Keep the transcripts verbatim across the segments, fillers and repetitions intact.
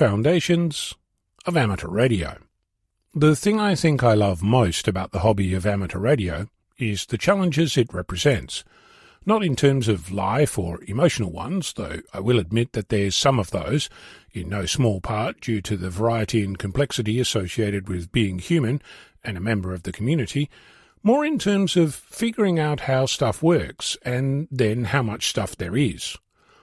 Foundations of Amateur Radio. The thing I think I love most about the hobby of amateur radio is the challenges it represents. Not in terms of life or emotional ones, though I will admit that there's some of those, in no small part due to the variety and complexity associated with being human and a member of the community, more in terms of figuring out how stuff works and then how much stuff there is.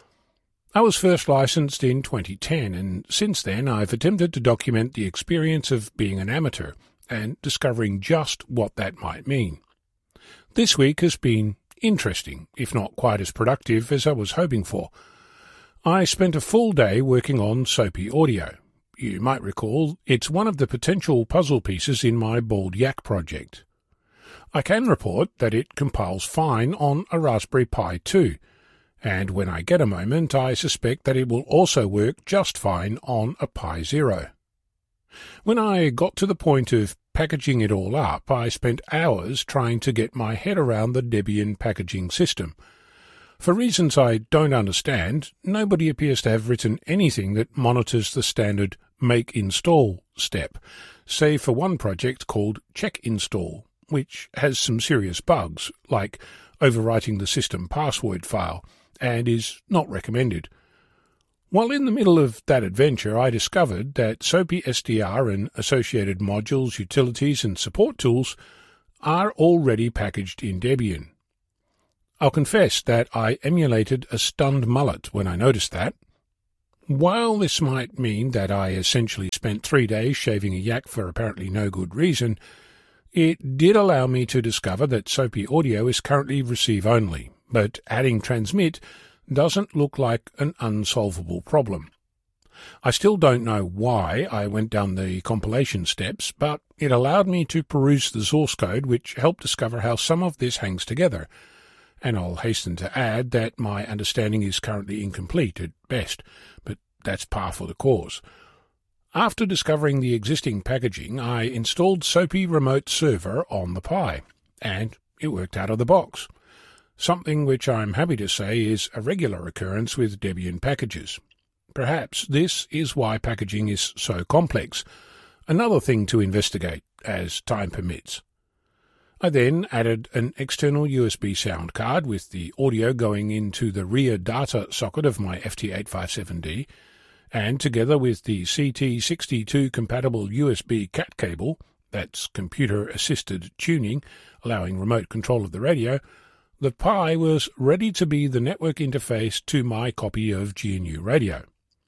I was first licensed in twenty ten, and since then I've attempted to document the experience of being an amateur and discovering just what that might mean. This week has been interesting, if not quite as productive as I was hoping for. I spent a full day working on Soapy Audio. You might recall it's one of the potential puzzle pieces in my Bald Yak project. I can report that it compiles fine on a Raspberry Pi two, and when I get a moment I suspect that it will also work just fine on a Pi Zero. When I got to the point of packaging it all up, I spent hours trying to get my head around the Debian packaging system. For reasons I don't understand, nobody appears to have written anything that monitors the standard make install step, save for one project called check install, which has some serious bugs, like overwriting the system password file, and is not recommended. While in the middle of that adventure, I discovered that Soapy S D R and associated modules, utilities and support tools are already packaged in Debian. I'll confess that I emulated a stunned mullet when I noticed that. While this might mean that I essentially spent three days shaving a yak for apparently no good reason, it did allow me to discover that Soapy Audio is currently receive-only, but adding transmit doesn't look like an unsolvable problem. I still don't know why I went down the compilation steps, but it allowed me to peruse the source code, which helped discover how some of this hangs together. And I'll hasten to add that my understanding is currently incomplete at best, but that's par for the cause. After discovering the existing packaging, I installed Soapy Remote Server on the Pi, and it worked out of the box. Something which I'm happy to say is a regular occurrence with Debian packages. Perhaps this is why packaging is so complex, another thing to investigate as time permits. I then added an external U S B sound card with the audio going into the rear data socket of my F T eight fifty-seven D, and together with the C T sixty-two compatible U S B cat cable, that's computer-assisted tuning, allowing remote control of the radio, the Pi was ready to be the network interface to my copy of G N U Radio.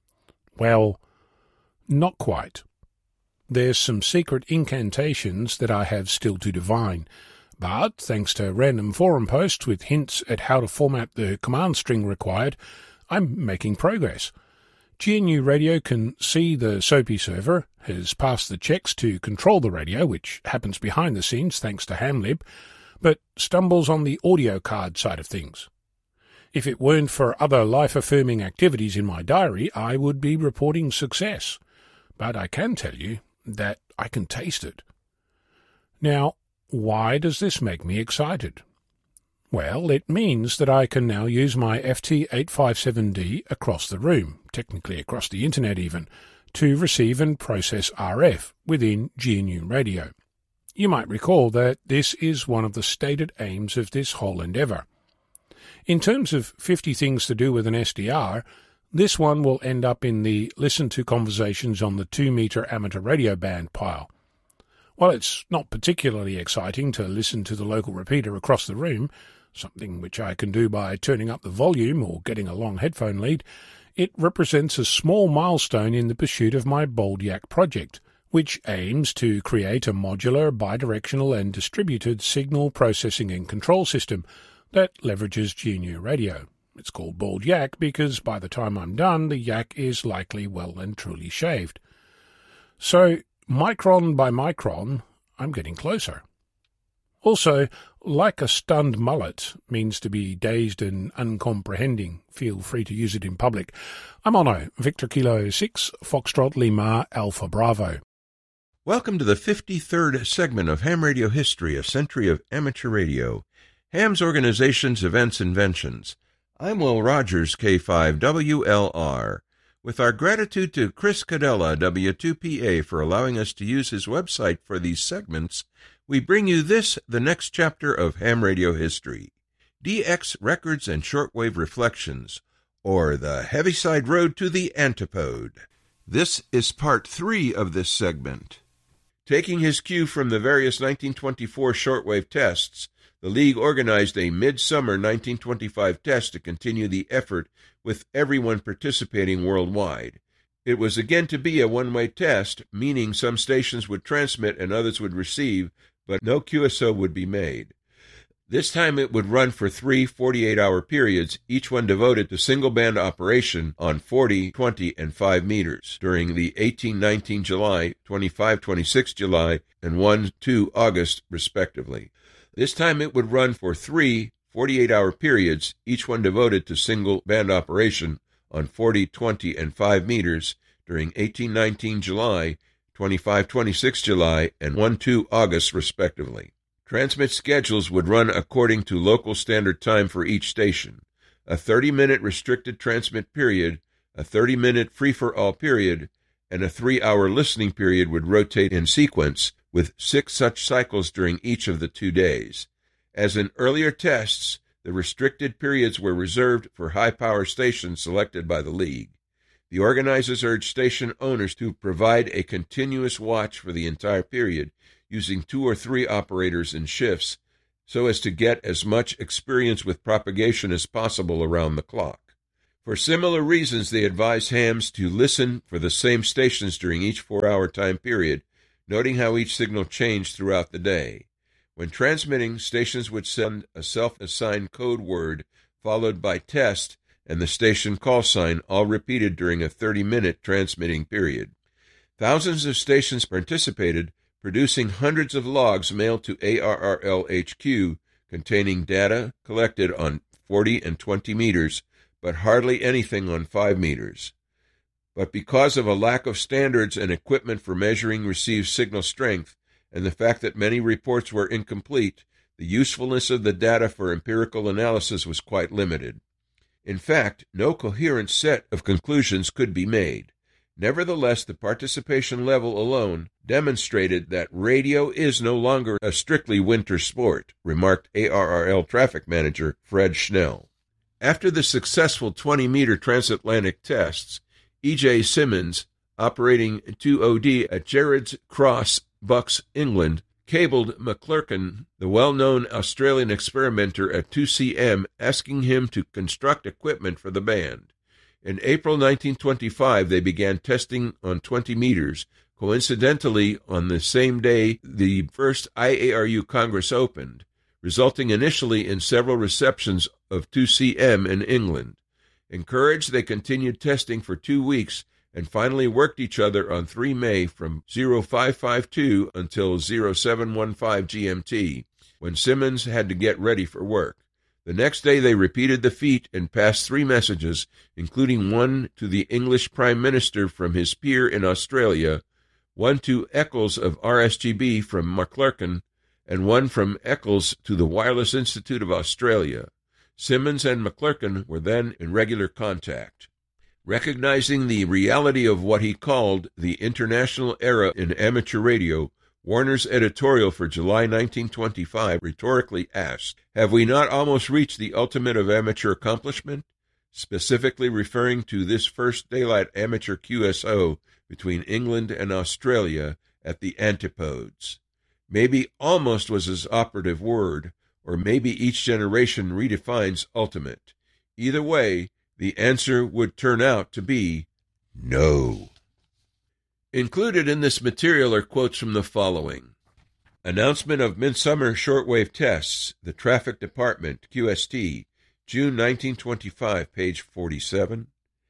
Well, not quite. There's some secret incantations that I have still to divine, but thanks to random forum posts with hints at how to format the command string required, I'm making progress. G N U Radio can see the Soapy server, has passed the checks to control the radio, which happens behind the scenes thanks to Hamlib, but stumbles on the audio card side of things. If it weren't for other life-affirming activities in my diary, I would be reporting success. But I can tell you that I can taste it. Now, why does this make me excited? Well, it means that I can now use my F T eight fifty-seven D across the room, technically across the internet even, to receive and process R F within G N U Radio. You might recall that this is one of the stated aims of this whole endeavour. In terms of fifty things to do with an S D R, this one will end up in the Listen to Conversations on the two metre Amateur Radio Band pile. While it's not particularly exciting to listen to the local repeater across the room, something which I can do by turning up the volume or getting a long headphone lead, it represents a small milestone in the pursuit of my Bald Yak project, which aims to create a modular, bidirectional and distributed signal processing and control system that leverages G N U Radio. It's called Bald Yak because by the time I'm done, the yak is likely well and truly shaved. So, micron by micron, I'm getting closer. Also, like a stunned mullet means to be dazed and uncomprehending. Feel free to use it in public. I'm Ono, Victor Kilo six, Foxtrot Lima, Alpha Bravo. Welcome to the fifty-third segment of Ham Radio History, a century of amateur radio. Ham's Organizations, Events, Inventions. I'm Will Rogers, K five W L R. With our gratitude to Chris Cadella, W two P A, for allowing us to use his website for these segments, we bring you this, the next chapter of ham radio history, D X Records and Shortwave Reflections, or the Heaviside Road to the Antipode. This is part three of this segment. Taking his cue from the various nineteen twenty-four shortwave tests, the League organized a midsummer nineteen twenty-five test to continue the effort with everyone participating worldwide. It was again to be a one-way test, meaning some stations would transmit and others would receive, but no Q S O would be made. This time it would run for three forty-eight-hour periods, each one devoted to single-band operation on forty, twenty, and five meters during the eighteen nineteen July, twenty-five twenty-six July, and one two August, respectively. This time it would run for three forty-eight-hour periods, each one devoted to single-band operation on forty, twenty, and five meters during eighteen nineteen July, twenty-five twenty-six July, and one two August, respectively. Transmit schedules would run according to local standard time for each station, a thirty-minute restricted transmit period, a thirty-minute free-for-all period, and a three-hour listening period would rotate in sequence, with six such cycles during each of the two days. As in earlier tests, the restricted periods were reserved for high-power stations selected by the League. The organizers urged station owners to provide a continuous watch for the entire period, using two or three operators in shifts, so as to get as much experience with propagation as possible around the clock. For similar reasons, they advised hams to listen for the same stations during each four-hour time period, noting how each signal changed throughout the day. When transmitting, stations would send a self-assigned code word, followed by test and the station call sign, all repeated during a thirty-minute transmitting period. Thousands of stations participated, producing hundreds of logs mailed to A R R L H Q containing data collected on forty and twenty meters, but hardly anything on five meters. But because of a lack of standards and equipment for measuring received signal strength, and the fact that many reports were incomplete, the usefulness of the data for empirical analysis was quite limited. In fact, no coherent set of conclusions could be made. Nevertheless, the participation level alone demonstrated that radio is no longer a strictly winter sport, remarked A R R L traffic manager Fred Schnell. After the successful twenty-meter transatlantic tests, E J Simmons, operating two O D at Gerrards Cross, Bucks, England, cabled McClurkin, the well-known Australian experimenter, at two C M, asking him to construct equipment for the band. In April nineteen twenty-five, they began testing on twenty meters, coincidentally on the same day the first I A R U Congress opened, resulting initially in several receptions of two C M in England. Encouraged, they continued testing for two weeks and finally worked each other on the third of May from oh five fifty-two until oh seven fifteen G M T, when Simmons had to get ready for work. The next day they repeated the feat and passed three messages, including one to the English Prime Minister from his peer in Australia, one to Eccles of R S G B from McClurkin, and one from Eccles to the Wireless Institute of Australia. Simmons and McClurkin were then in regular contact. Recognizing the reality of what he called the international era in amateur radio, Warner's editorial for July nineteen twenty-five rhetorically asked, "Have we not almost reached the ultimate of amateur accomplishment?" specifically referring to this first daylight amateur Q S O between England and Australia at the Antipodes. Maybe almost was his operative word, or maybe each generation redefines ultimate. Either way, the answer would turn out to be no. Included in this material are quotes from the following: Announcement of Midsummer Shortwave Tests, the Traffic Department, Q S T, June nineteen twenty-five, page forty-seven.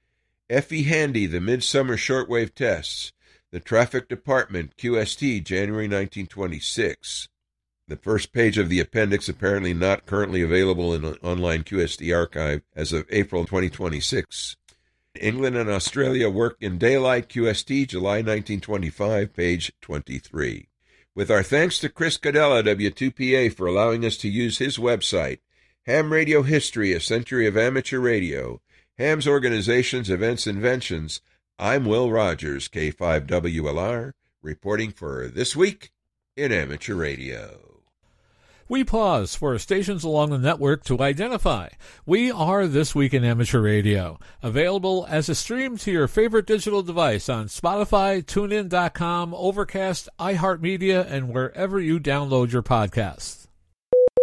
F E Handy, the Midsummer Shortwave Tests, the Traffic Department, Q S T, January nineteen twenty-six. The first page of the appendix apparently not currently available in an online Q S T archive as of April twenty twenty-six. England and Australia Work in Daylight, Q S T, July nineteen twenty-five, page twenty-three. With our thanks to Chris Cadella, W two P A, for allowing us to use his website, Ham Radio History, A Century of Amateur Radio, Ham's Organizations, Events, Inventions. I'm Will Rogers, K five W L R, reporting for This Week in Amateur Radio. We pause for stations along the network to identify. We are This Week in Amateur Radio, available as a stream to your favorite digital device on Spotify, TuneIn dot com, Overcast, iHeartMedia, and wherever you download your podcasts.